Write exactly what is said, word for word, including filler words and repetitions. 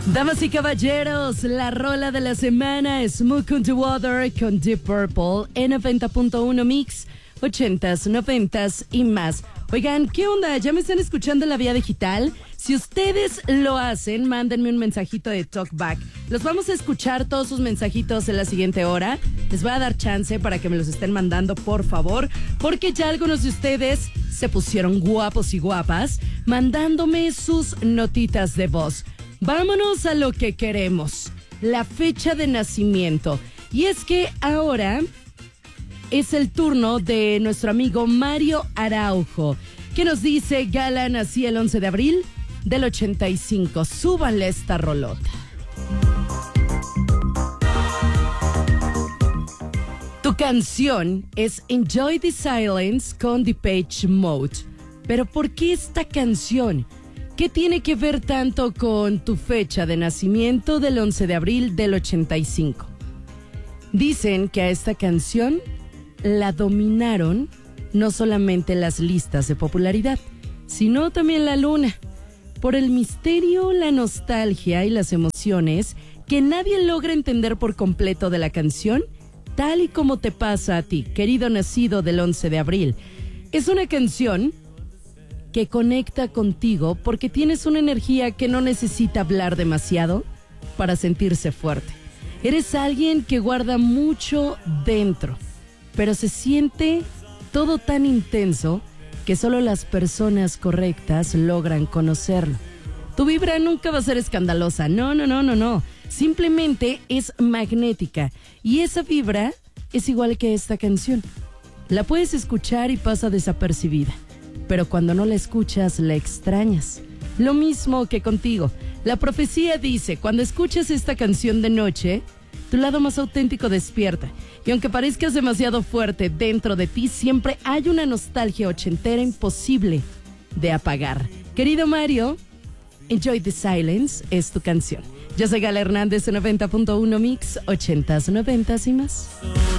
Damas y caballeros, la rola de la semana es Smoke on the Water con Deep Purple en noventa punto uno Mix, ochentas, noventas y más. Oigan, ¿qué onda? ¿Ya me están escuchando en la vía digital? Si ustedes lo hacen, mándenme un mensajito de Talkback. Los vamos a escuchar todos sus mensajitos en la siguiente hora. Les voy a dar chance para que me los estén mandando, por favor, porque ya algunos de ustedes se pusieron guapos y guapas mandándome sus notitas de voz. Vámonos a lo que queremos, la fecha de nacimiento. Y es que ahora es el turno de nuestro amigo Mario Araujo, que nos dice: Gala, nací el once de abril del ochenta y cinco. Súbanle esta rolota. Tu canción es Enjoy the Silence con Depeche Mode. Pero ¿por qué esta canción? ¿Qué tiene que ver tanto con tu fecha de nacimiento del once de abril del ochenta y cinco? Dicen que a esta canción la dominaron no solamente las listas de popularidad, sino también la luna, por el misterio, la nostalgia y las emociones que nadie logra entender por completo de la canción, tal y como te pasa a ti, querido nacido del once de abril. Es una canción que conecta contigo porque tienes una energía que no necesita hablar demasiado para sentirse fuerte. Eres alguien que guarda mucho dentro, pero se siente todo tan intenso que solo las personas correctas logran conocerlo. Tu vibra nunca va a ser escandalosa, no, no, no, no, no. Simplemente es magnética y esa vibra es igual que esta canción. La puedes escuchar y pasa desapercibida, pero cuando no la escuchas, la extrañas. Lo mismo que contigo. La profecía dice, cuando escuchas esta canción de noche, tu lado más auténtico despierta. Y aunque parezcas demasiado fuerte dentro de ti, siempre hay una nostalgia ochentera imposible de apagar. Querido Mario, Enjoy the Silence es tu canción. Yo soy Gala Hernández en noventa punto uno Mix, ochentas, noventas y más.